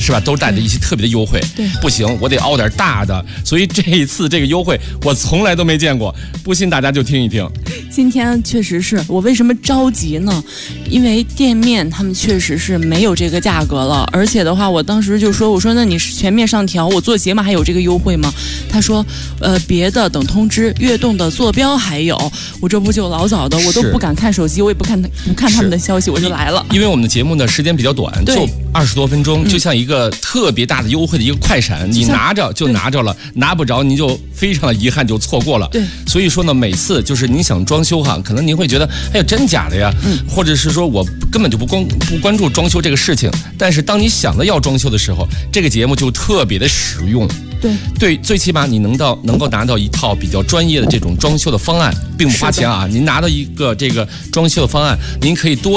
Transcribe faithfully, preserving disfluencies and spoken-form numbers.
是吧？都带着一些特别的优惠。 对， 不行，我得凹点大的。所以这一次这个优惠我从来都没见过，不信大家就听一听。 今天确实是我为什么着急呢？因为店面他们确实是没有这个价格了，而且的话，我当时就说，我说那你全面上调，我做节目还有这个优惠吗？他说，呃，别的等通知，悦动的坐标还有。我这不就老早的，我都不敢看手机，我也不看不看他们的消息，我就来了。 因为我们的节目呢时间比较短，就二十多分钟，就像一个特别大的优惠的一个快闪，你拿着就拿着了，拿不着你就非常的遗憾就错过了。 对， 所以说呢，每次就是您想装修哈，可能您会觉得哎呀真假的呀，嗯，或者是说我根本就不光不关注装修这个事情，但是当你想到要装修的时候，这个节目就特别的实用。 对对，最起码你能到能够拿到一套比较专业的这种装修的方案，并不花钱啊，您拿到一个这个装修的方案，您可以多